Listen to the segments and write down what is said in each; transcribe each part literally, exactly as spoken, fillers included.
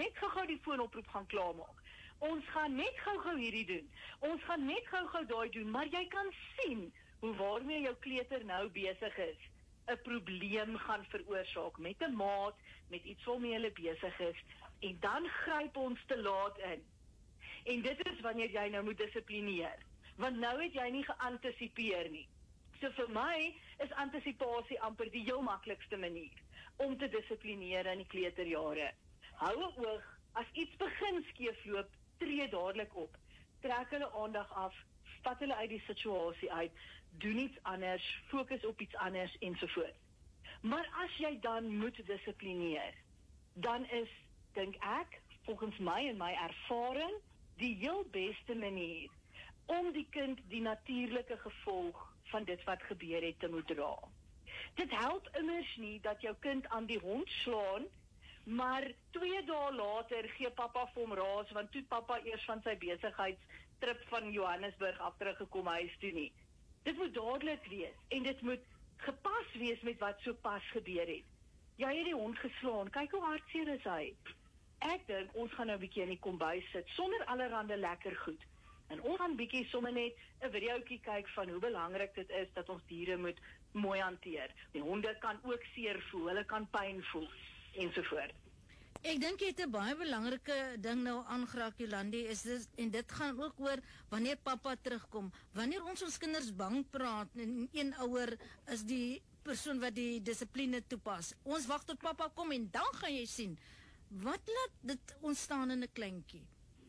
net gou-gou die foonoproep gaan klaarmaak. Ons gaan net gou-gou hierdie doen. Ons gaan net gou-gou daai doen, maar jy kan sien hoe waarmee jou kleuter nou besig is, 'n probleem gaan veroorsaak met 'n maat, met iets waarmee hulle besig is, en dan gryp ons te laat in. En dit is wanneer jy nou moet dissiplineer, want nou het jy nie geantisipeer nie. So vir my is antisipasie amper die heel maklikste manier om te dissiplineer in die kleuterjare. Hou 'n oog, as iets begin skeefloop, tree dadelik op. Trek hulle aandag af, vat hulle uit die situasie uit, doen iets anders, fokus op iets anders ensovoort. Maar as jy dan moet dissiplineer, dan is, dink ek, volgens my en my ervaring, die heel beste manier om die kind die natuurlike gevolg van dit wat gebeur het te moet dra. Dit help immers nie dat jou kind aan die hond slaan, maar twee dae later gee papa vir hom raas, want toe papa eers van sy besigheidstrip van Johannesburg af teruggekom huis toe nie. Dit moet dadelik wees, en dit moet gepas wees met wat so pas gebeur het. Jy het die hond geslaan, kyk hoe hartseer is hy. Ek dink, ons gaan nou 'n bietjie in die kombuis sit, sonder allerhande lekker goed. En ons gaan bietjie sommer net 'n videoetjie kyk van hoe belangrik dit is dat ons diere moet mooi hanteer. Die honde kan ook seer voel, hulle kan pyn voel, ensovoort. Ek dink jy het 'n baie belangrike ding nou aangeraak, Jolandi, is dit, en dit gaan ook oor wanneer papa terugkom. Wanneer ons ons kinders bang praat, en een ouer is die persoon wat die dissipline toepas. Ons wag tot papa kom en dan gaan jy sien, wat laat dit ontstaan in 'n kleintjie?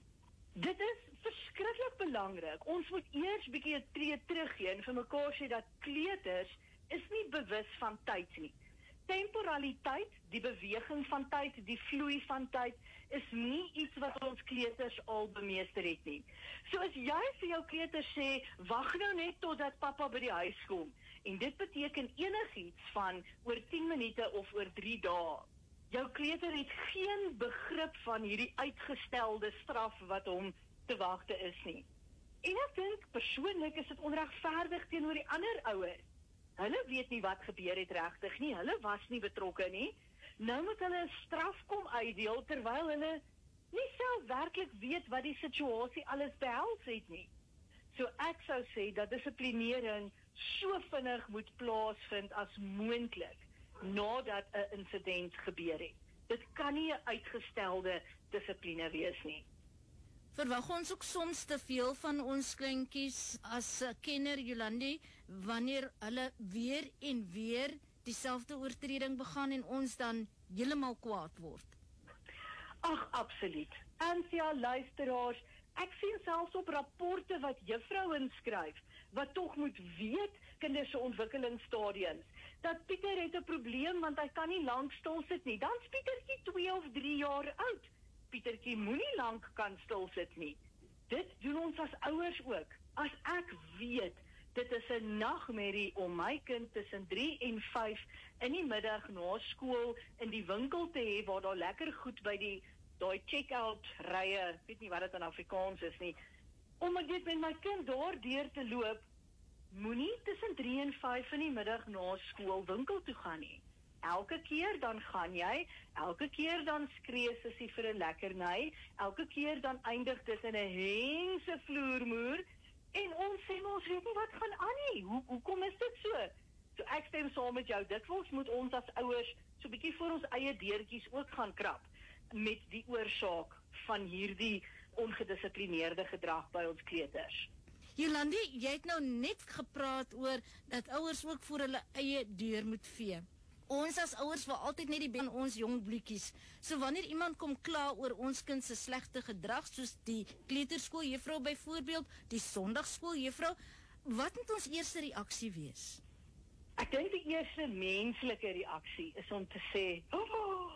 Dit is verskriklik belangrik. Ons moet eers bietjie 'n tree teruggee en vir mekaar sê dat kleuters is nie bewus van tyd nie. Temporaliteit, die beweging van tyd, die vloei van tyd, is nie iets wat ons kleuters al bemeester het nie. So as jy vir jou kleuters sê, wag nou net totdat papa by die huis kom, en dit beteken enigiets van oor tien minute of oor drie dae, jou kleuter het geen begrip van hierdie uitgestelde straf wat hom te wagte is nie. En ek dink, persoonlik is dit onregverdig teenoor die ander ouers. Hulle weet nie wat gebeur het regtig nie, hulle was nie betrokke nie. Nou moet hulle 'n straf kom uitdeel, terwyl hulle nie self werklik weet wat die situasie alles behels het nie. So ek sou sê dat dissiplinering so vinnig moet plaasvind as moontlik, nadat 'n insident gebeur het. Dit kan nie 'n uitgestelde dissipline wees nie. Verwag ons ook soms te veel van ons kleintjies as 'n kenner, Jolandi, wanneer hulle weer en weer dieselfde oortreding begaan en ons dan heeltemal kwaad word? Ag, absoluut. Ansia, luisteraars, ek sien selfs op rapporte wat juffrouens skryf, wat tog moet weet, kinders se ontwikkelingsstadiums, dat Pieter het 'n probleem want hy kan nie lank stil sit nie. Dan's Pietertjie twee of drie jaar oud. Pietertjie moenie lank kan stil sit nie. Dit doen ons as ouers ook. As ek weet, dit is 'n nagmerrie om my kind tussen drie en vyf in die middag na skool in die winkel te hê, waar daar lekker goed by die daai check-out rye, weet nie wat dit in Afrikaans is nie, om ek dit met my kind daar deur te loop, moenie tussen drie en vyf in die middag na skool winkel toe gaan nie. Elke keer dan gaan jy, elke keer dan skree sussie vir 'n lekkerny, elke keer dan eindig dit in 'n hengse vloermoer, en ons sê maar ons weet nie wat gaan aan nie. Hoe hoekom is dit so? So ek stem saam met jou, dikwels moet ons as ouers so 'n bietjie voor ons eie deurtjies ook gaan krap met die oorsaak van hierdie ongedissiplineerde gedrag by ons kleuters. Jolandi, jy het nou net gepraat oor dat ouers ook voor hulle eie deur moet vee. Ons as ouers wil altyd net die beste van ons jong bloetjies. So wanneer iemand kom kla oor ons kind se slegte gedrag, soos die kleuterskooljuffrou byvoorbeeld, die sonndagskooljuffrou, wat moet ons eerste reaksie wees? Ek dink die eerste menslike reaksie is om te sê, oh,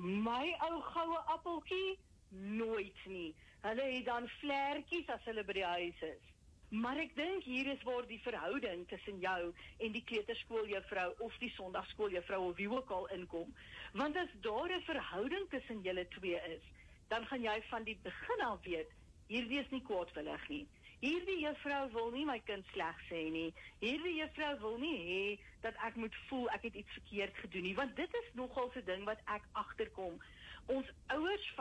my ou goue appeltjie, nooit nie. Hulle het dan vlekkies as hulle by die huis is. Maar ek dink hier is waar die verhouding tussen jou en die kleuterskooljuffrou of die sonndagskooljuffrou of wie ook al inkom. Want as daar 'n verhouding tussen julle twee is, dan gaan jy van die begin af weet, hierdie is nie kwaadwillig nie. Hierdie juffrou wil nie my kind sleg sê nie. Hierdie juffrou wil nie hê dat ek moet voel ek het iets verkeerd gedoen nie, want dit is nogal 'n ding wat ek agterkom. Ons ouers